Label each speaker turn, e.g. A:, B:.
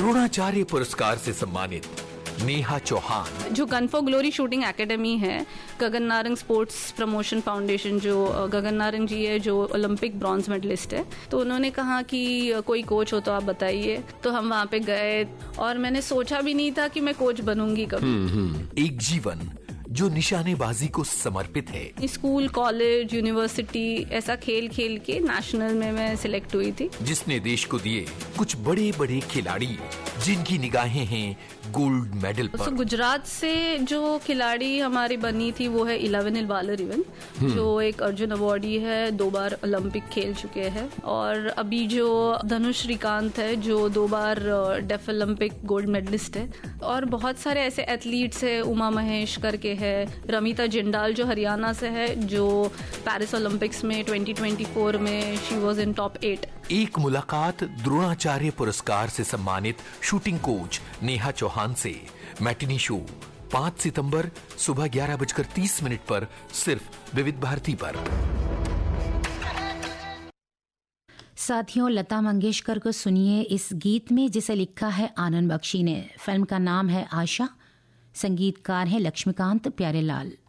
A: द्रोणाचार्य पुरस्कार से सम्मानित नेहा चौहान।
B: जो gun for glory shooting academy है, Gagan Narang sports promotion foundation, जो गगन नारंग जी है जो ओलंपिक ब्रॉन्ज मेडलिस्ट है, तो उन्होंने कहा कि कोई कोच हो तो आप बताइए। तो हम वहाँ पे गए और मैंने सोचा भी नहीं था कि मैं कोच बनूंगी कभी।
A: एक जीवन जो निशानेबाजी को समर्पित है।
B: स्कूल, कॉलेज, यूनिवर्सिटी ऐसा खेल खेल के नेशनल में मैं सिलेक्ट हुई थी।
A: जिसने देश को दिए कुछ बड़े बड़े खिलाड़ी जिनकी निगाहें हैं गोल्ड मेडल पर।
B: तो गुजरात से जो खिलाड़ी हमारी बनी थी वो है 11 इलवालर इवन, जो एक अर्जुन अवार्डी है, 2 बार ओलंपिक खेल चुके हैं। और अभी जो धनुष श्रीकांत है जो 2 बार डेफ ओलंपिक गोल्ड मेडलिस्ट है। और बहुत सारे ऐसे एथलीट्स है, उमा महेश करके है, रमिता जिंडाल जो हरियाणा से है, जो पेरिस ओलंपिक्स में 2024 में शी वॉज इन टॉप 8।
A: एक मुलाकात द्रोणाचार्य पुरस्कार से सम्मानित शूटिंग कोच नेहा चौहान से। मैटिनी शो 5 सितंबर सुबह 11:30 पर सिर्फ विविध भारती पर।
C: साथियों, लता मंगेशकर को सुनिए इस गीत में जिसे लिखा है आनंद बख्शी ने। फिल्म का नाम है आशा, संगीतकार है लक्ष्मीकांत प्यारेलाल।